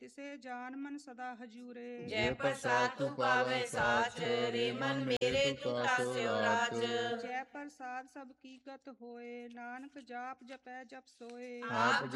ਤਿਸੇ ਜਾਨ ਮਨ ਸਦਾ ਹਜੂਰੇ। ਜੈ ਪ੍ਰਸਾਦ ਤੂੰ ਪਾਵੈ ਸਾਚ, ਰੇ ਮਨ ਮੇਰੇ ਤੂੰ ਤਾਸਿਓ ਰਾਜ। ਜੈ ਪ੍ਰਸਾਦ ਸਭ ਕੀ ਗਤ ਹੋਏ, ਨਾਨਕ ਜਾਪ ਜਪੈ ਜਪ ਸੋਏ। ਆਪ